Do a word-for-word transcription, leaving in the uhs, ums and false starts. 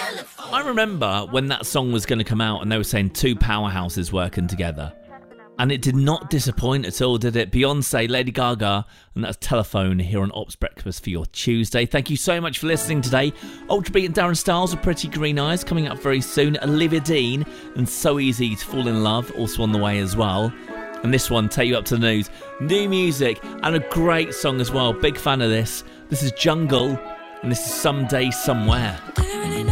I remember when that song was going to come out and they were saying two powerhouses working together. And it did not disappoint at all, did it? Beyonce, Lady Gaga, and that's Telephone here on Ops Breakfast for your Tuesday. Thank you so much for listening today. Ultrabeat and Darren Styles with Pretty Green Eyes coming up very soon. Olivia Dean and So Easy to Fall in Love also on the way as well. And this one, take you up to the news. New music and a great song as well. Big fan of this. This is Jungle and this is Someday Somewhere.